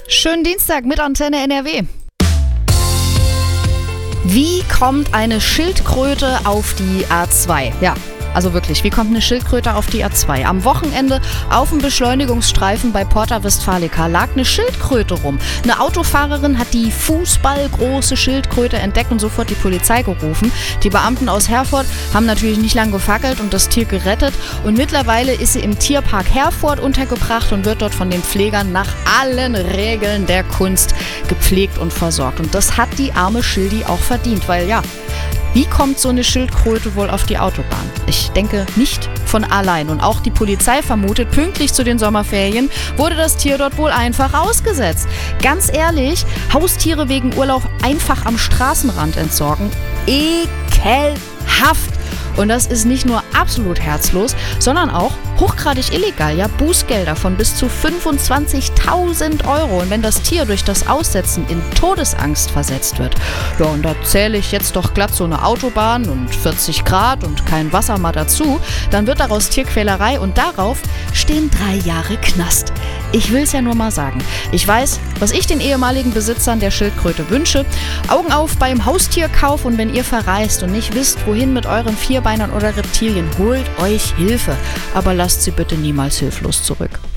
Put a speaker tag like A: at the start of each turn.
A: Schönen Dienstag mit Antenne NRW. Wie kommt eine Schildkröte auf die A2? Ja, also wirklich, wie kommt eine Schildkröte auf die A2? Am Wochenende auf dem Beschleunigungsstreifen bei Porta Westfalica lag eine Schildkröte rum. Eine Autofahrerin hat die fußballgroße Schildkröte entdeckt und sofort die Polizei gerufen. Die Beamten aus Herford haben natürlich nicht lange gefackelt und das Tier gerettet. Und mittlerweile ist sie im Tierpark Herford untergebracht und wird dort von den Pflegern nach allen Regeln der Kunst gepflegt und versorgt. Und das hat die arme Schildi auch verdient, weil ja, wie kommt so eine Schildkröte wohl auf die Autobahn? Ich denke nicht von allein. Und auch die Polizei vermutet, pünktlich zu den Sommerferien wurde das Tier dort wohl einfach ausgesetzt. Ganz ehrlich, Haustiere wegen Urlaub einfach am Straßenrand entsorgen? Ekelhaft! Und das ist nicht nur absolut herzlos, sondern auch hochgradig illegal. Ja, Bußgelder von bis zu 25.000 €. Und wenn das Tier durch das Aussetzen in Todesangst versetzt wird, ja, und da zähle ich jetzt doch glatt so eine Autobahn und 40 Grad und kein Wasser mal dazu, dann wird daraus Tierquälerei und darauf stehen 3 Jahre Knast. Ich will es ja nur mal sagen. Ich weiß, was ich den ehemaligen Besitzern der Schildkröte wünsche. Augen auf beim Haustierkauf, und wenn ihr verreist und nicht wisst, wohin mit euren Vierbeinern oder Reptilien, holt euch Hilfe. Aber lasst sie bitte niemals hilflos zurück.